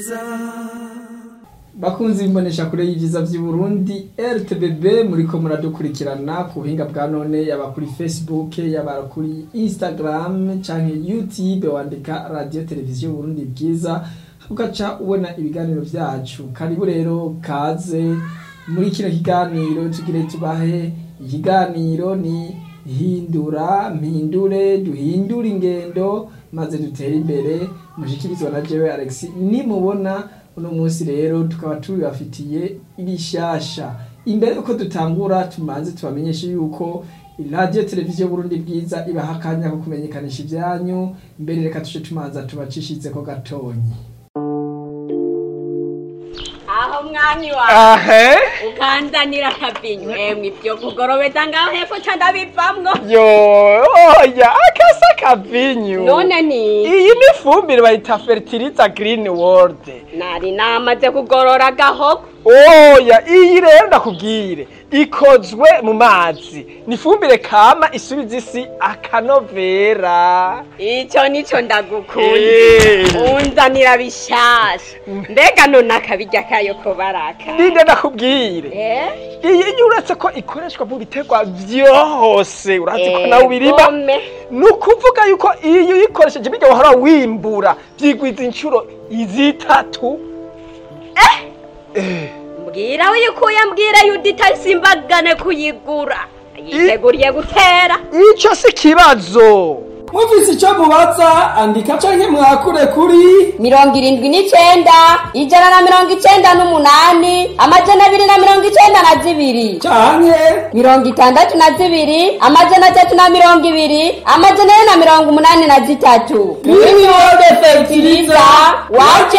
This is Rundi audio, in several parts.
Bakunzi imbonesha kure y'ivyiza vy'u Burundi RTBB muriko muradukurikirana ku buhinga bwa none yaba kuri Facebook yaba kuri Instagram canke YouTube wandika radio televiziyo Burundi bwiza ugaca ubona ibiganiro vyacu. Karibu rero kaze muri kino kiganiro tugire tubahe ikiganiro ni mpindure duhindure ingendo maze dutere imbere. Mushikirizwa na jewe Alex nimubona uno munsi rero tukaba tubafitiye ibishasha. Imbere uko dutangura tumanze tubamenyeshe yuko radio televiziyo Burundi bwiza ibaha akanya ko kumenyekanisha ivyanyu. Imbere reka tuje tumanza tubacishize ko gatonyi. Aho mwami wawe ukandanira akabinyu ivyo kugorobeza ngaho hepfo candabivamwo oya akasa akabinyu none ni iyi ni ifumbire bayita fertilizer green world nari namaze kugorora agahoko. Oya iyi rero ndakubwire ikozwe mu mazi ni ifumbire kama isubiza isi akanovera. Ico nico ndagukunda unzanira bishasha mbega none akabirya kayo ko baraka ninde ndakubwire iyi uretse ko ikoreshwa mu biterwa vyose urazi ko nawe ubirima nukuvuga yuko iyo uyikoresheje bijya wahora wimbura vyigwiza incuro izitatu. mbwira uyikuye mbwira yudita simbagane kuyigura yiteguriye gutera. Ico si kibazo. Mufise ico mubaza andika canke mwakure kuri 79 198 amajana 292 canke 62 amajana 320 amajana 483 Greenwood Fertilizer wache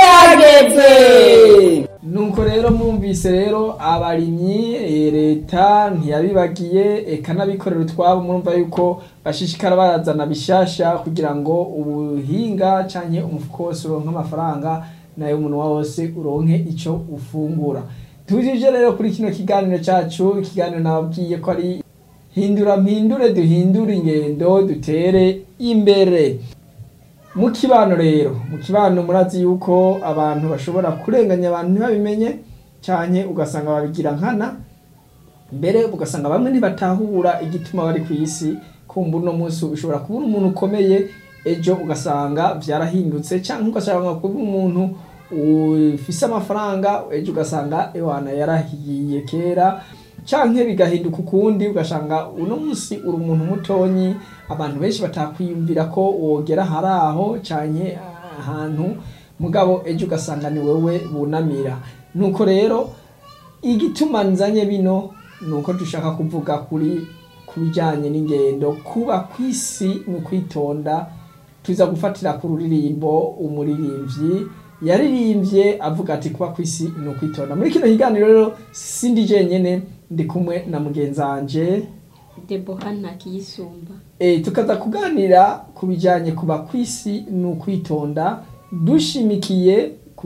hageze. Nuko rero mwumvise rero abarimyi leta ntiyabibagiye eka nabikorera utwabo murumva yuko bashishikara barazana bishasha kugira ngo ubuhinga canke umufuko wose uronke amafaranga nayo umuntu wose uronke ico ufungura. Tujije rero kuri kino kiganiro cacu, ikiganiro nababwiye ko ari mpindure duhindure ingendo dutere imbere. Mu kibano rero, mu kibano murazi yuko abantu bashobora kurenganya abantu ntibabimenye canke ugasanga babigira nkana mbere ugasanga bamwe ntibatahura igituma bari ku isi. Kumva uno munsi ushobora kubura umuntu ukomeye ejo ugasanga vyarahindutse canke ugasanga kubura umuntu ufise amafaranga ejo ugasanga ewana yarahiye kera canke bigahinduka ukundi ugasanga uno munsi uri umuntu mutonyi abantu benshi batakwiyumvira ko wogera haraho canke ahantu mugabo ejo ugasanga ni wewe bunamira. Nuko rero igituma nzanye bino nuko dushaka kuvuga kuri kubijanye n'ingendo kuba kwisi no kwitonda. Tuza gufatira ku ruririmbo umuririmbyi yaririmbye avuga ati kuba kwisi no kwitonda. Muri kino kiganiro rero sindi jenyene ndi kumwe na mugenzanje Debora Ntakiyisumba. Tukaza kuganira kubijanye kuba kwisi no kwitonda dushimikiye ku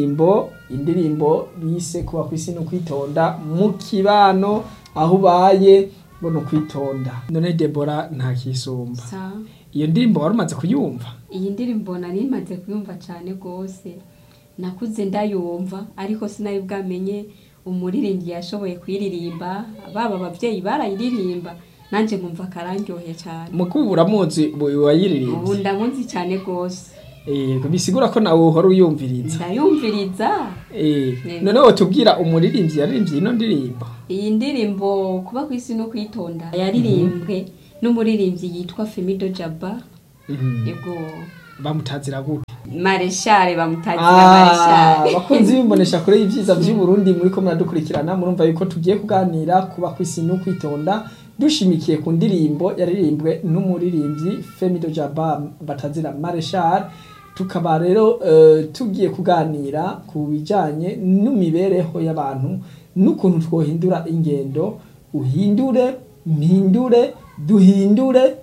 indirimbo bise kuba kwisi no kwitonda mu kibano aho baye bono kwitonda. None Debora Ntakiyisumba, iyo ndirimbo warumaze kuyumva? Iyi ndirimbo nari maze kuyumva cyane gose, nakuze ndayumva ariko sinari bwamenye umuririmbyi yashoboye kwiririmba. Baba abavyeyi barayiririmba nanje nkumva karandyoheye cyane. Mukubura muzi wayiririmba? Ubu ndamuzi cyane gose. Bisigura ko nawe uhora uyumviriza? Ndayumviriza. None wotubwira umuririmbyi yaririmbye ino ndirimbo? Iyi ndirimbo kuba kwisi no kwitonda yaririmbwe n'umuririmbyi yitwa Femido Jaba. Yego bamutazira gute? Mareshare bamutazira Mareshare. Bakunzi bimbonesha kure y'ivyiza vy'u Burundi muri ko muradukurikirana murumva yuko tugiye kuganira kuba kwisi no kwitonda dushimikiye ku ndirimbo yaririmbwe n'umuririmbyi Femido Jaba batazira Mareshare. Tukaba rero tugiye kuganira ku bijanye n'imibereho y'abantu n'ukuntu twohindura ingendo. Uhindure, mpindure, duhindure.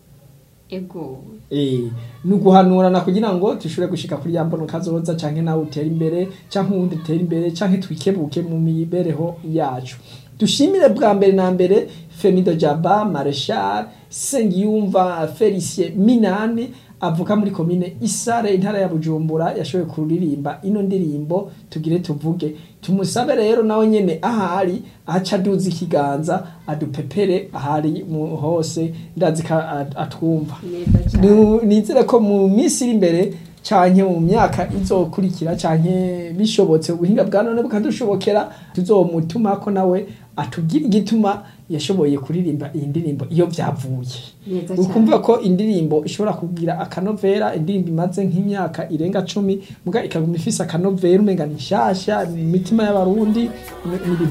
Ego nuguhanurana kugira ngo tushobore gushika kuri yambono kazoza canke nawe utera imbere canke uwundi utera imbere canke twikebuke mu mibereho yacu. Dushimire bwa mbere na mbere Femido Jaba Mareshare Sengiyumva Felicien Minani avuka muri komine Isare intara ya Bujumbura yashoboye kuririmba ino ndirimbo tugire tuvuge. Tumusabe rero nawe nyene ahari aca duza ikiganza adupepere ahari hose ndazi ka atwumva. Nizere ko mu minsi iri imbere canke mu myaka izokurikira canke bishobotse ubuhinga bwa none bukadushobokera tuzomutuma ko nawe atugira igituma yashoboye kuririmba iyi ndirimbo iyo byavuye. Ukumva ko indirimbo ishobora kugira akanovera, indirimbo imaze nk'imyaka irenga 10 muga ikaguma ifise akanovera umenga nishasha mu mitima y'abarundi.